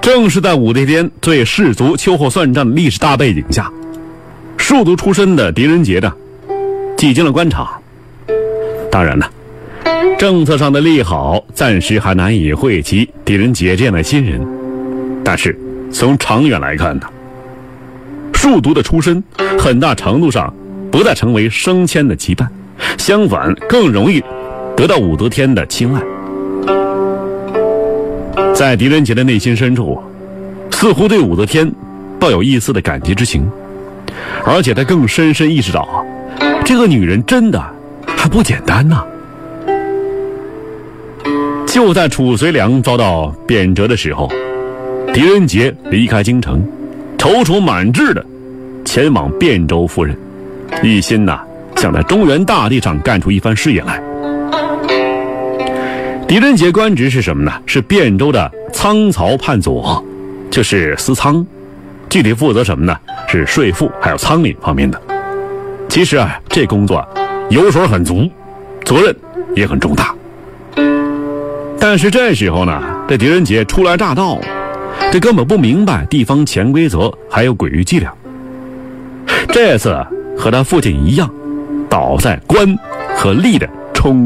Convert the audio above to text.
正是在武则天对士族秋后算账的历史大背景下，庶族出身的狄仁杰呢，挤进了官场。当然了，政策上的利好暂时还难以惠及狄仁杰这样的新人，但是从长远来看呢，庶族的出身很大程度上不再成为升迁的羁绊，相反更容易得到武则天的青睐。在狄仁杰的内心深处，似乎对武则天抱有一丝的感激之情，而且他更深深意识到，这个女人真的还不简单呢。就在褚遂良遭到贬谪的时候，狄仁杰离开京城，踌躇满志的前往汴州赴任，一心想在中原大地上干出一番事业来。狄仁杰官职是什么呢？是汴州的仓曹判佐，就是司仓，具体负责什么呢？是税赋还有仓廪方面的。其实这工作油水很足，责任也很重大。但是这时候呢，这狄仁杰初来乍到，这根本不明白地方潜规则还有诡异伎俩。这次和他父亲一样，倒在官和吏的